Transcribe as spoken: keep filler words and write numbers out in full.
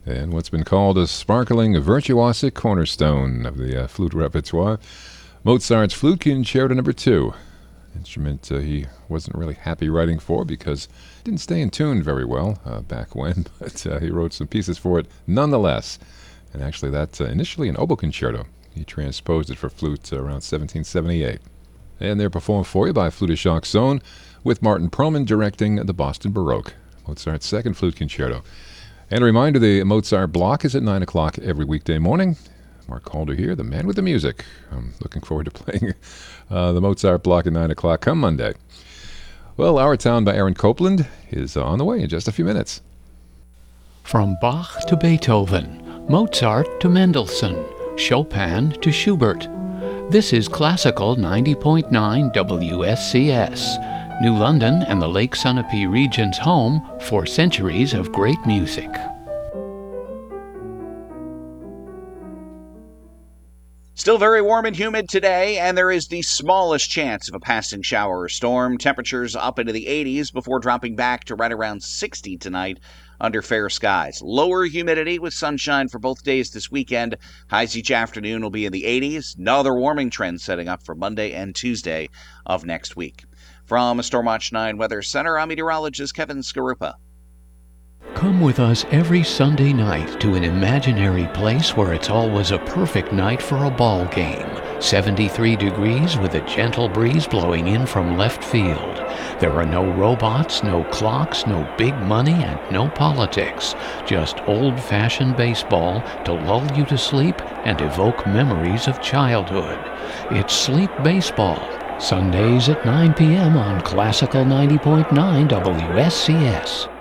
and what's been called a sparkling virtuosic cornerstone of the uh, flute repertoire, Mozart's Flute Concerto Number Two. Instrument uh, he wasn't really happy writing for because it didn't stay in tune very well uh, back when, but uh, he wrote some pieces for it nonetheless. And actually, that's uh, initially an oboe concerto. He transposed it for flute uh, around seventeen seventy-eight. And they're performed for you by Flûte Saxon, with Martin Perlman directing the Boston Baroque, Mozart's second flute concerto. And a reminder, the Mozart block is at nine o'clock every weekday morning. Mark Calder here, the man with the music. I'm looking forward to playing uh, the Mozart block at nine o'clock come Monday. Well, Our Town by Aaron Copland is on the way in just a few minutes. From Bach to Beethoven, Mozart to Mendelssohn, Chopin to Schubert. This is Classical ninety point nine W S C S, New London and the Lake Sunapee region's home for centuries of great music. Still very warm and humid today, and there is the smallest chance of a passing shower or storm. Temperatures up into the eighties before dropping back to right around sixty tonight under fair skies. Lower humidity with sunshine for both days this weekend. Highs each afternoon will be in the eighties. Another warming trend setting up for Monday and Tuesday of next week. From Stormwatch nine Weather Center, I'm meteorologist Kevin Skarupa. Come with us every Sunday night to an imaginary place where it's always a perfect night for a ball game. seventy-three degrees with a gentle breeze blowing in from left field. There are no robots, no clocks, no big money, and no politics. Just old-fashioned baseball to lull you to sleep and evoke memories of childhood. It's Sleep Baseball, Sundays at nine p.m. on Classical ninety point nine W S C S.